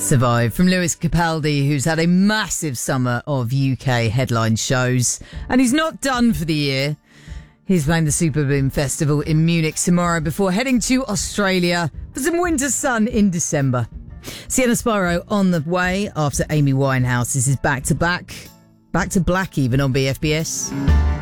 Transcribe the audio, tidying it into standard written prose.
Survive from Lewis Capaldi, who's had a massive summer of UK headline shows, and he's not done for the year. He's playing the Superboom Festival in Munich tomorrow before heading to Australia for some winter sun in December. Sienna Spyro on the way after Amy Winehouse. This is back to black even on BFBS.